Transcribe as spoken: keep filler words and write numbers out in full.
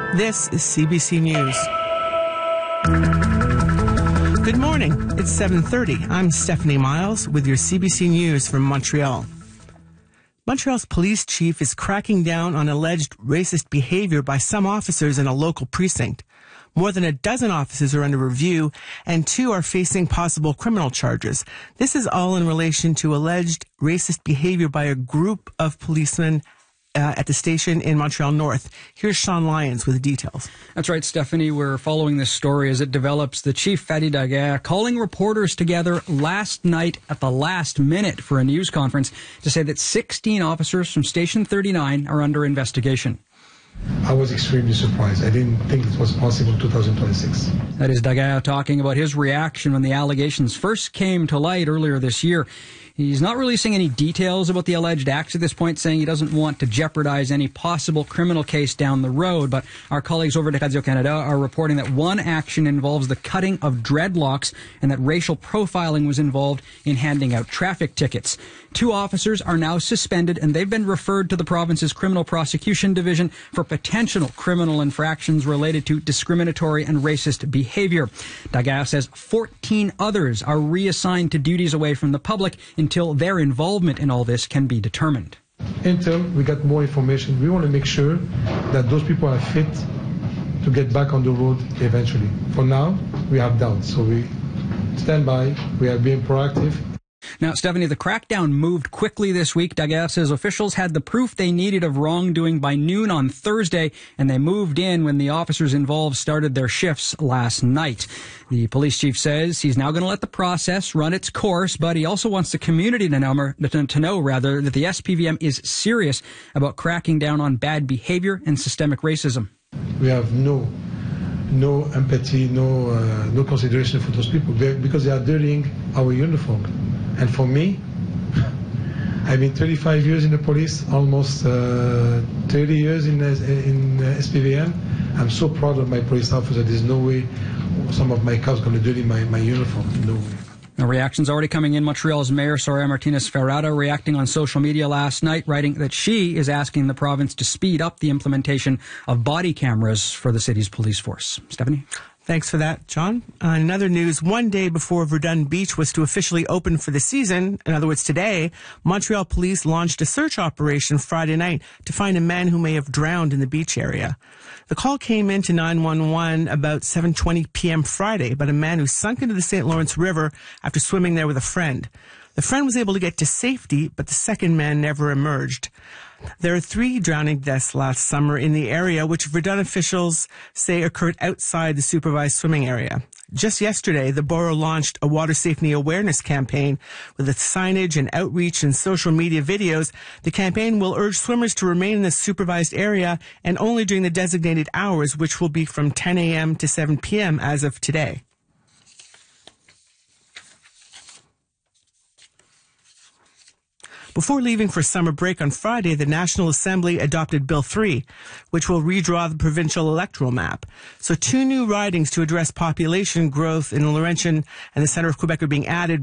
This is C B C News. Good morning. It's seven thirty. I'm Stephanie Miles with your C B C News from Montreal. Montreal's police chief is cracking down on alleged racist behavior by some officers in a local precinct. More than a dozen officers are under review, and two are facing possible criminal charges. This is all in relation to alleged racist behavior by a group of policemen Uh, at the station in Montreal North. Here's Sean Lyons with the details. That's right, Stephanie. We're following this story as it develops. The chief, Fadi Daguerre, calling reporters together last night at the last minute for a news conference to say that sixteen officers from Station thirty-nine are under investigation. I was extremely surprised. I didn't think it was possible in two thousand twenty-six. That is Daguerre talking about his reaction when the allegations first came to light earlier this year. He's not releasing any details about the alleged acts at this point, saying he doesn't want to jeopardize any possible criminal case down the road. But our colleagues over at Radio-Canada are reporting that one action involves the cutting of dreadlocks and that racial profiling was involved in handing out traffic tickets. Two officers are now suspended, and they've been referred to the province's Criminal Prosecution Division for potential criminal infractions related to discriminatory and racist behavior. Daguerre says fourteen others are reassigned to duties away from the public until their involvement in all this can be determined. Until we get more information, we want to make sure that those people are fit to get back on the road eventually. For now, we have doubts, so we stand by, we are being proactive. Now, Stephanie, the crackdown moved quickly this week. Daguerre says officials had the proof they needed of wrongdoing by noon on Thursday, and they moved in when the officers involved started their shifts last night. The police chief says he's now going to let the process run its course, but he also wants the community to know, to know rather, that the S P V M is serious about cracking down on bad behavior and systemic racism. We have no no empathy, no uh, no consideration for those people because they are dirtying our uniform. And for me, I've been thirty-five years in the police, almost uh, thirty years in, in uh, S P V M. I'm so proud of my police officer. There's no way some of my cops are going to dirty my, my uniform. No way. The reactions already coming in. Montreal's Mayor Soraya Martinez-Ferrada reacting on social media last night, writing that she is asking the province to speed up the implementation of body cameras for the city's police force. Stephanie? Thanks for that, John. Uh, in other news, one day before Verdun Beach was to officially open for the season, in other words, today, Montreal police launched a search operation Friday night to find a man who may have drowned in the beach area. The call came into nine one one about seven twenty p.m. Friday about a man who sunk into the Saint Lawrence River after swimming there with a friend. The friend was able to get to safety, but the second man never emerged. There are three drowning deaths last summer in the area, which Verdun officials say occurred outside the supervised swimming area. Just yesterday, the borough launched a water safety awareness campaign with its signage and outreach and social media videos. The campaign will urge swimmers to remain in the supervised area and only during the designated hours, which will be from ten a.m. to seven p.m. as of today. Before leaving for summer break on Friday, the National Assembly adopted Bill three, which will redraw the provincial electoral map. So two new ridings to address population growth in Laurentian and the center of Quebec are being added.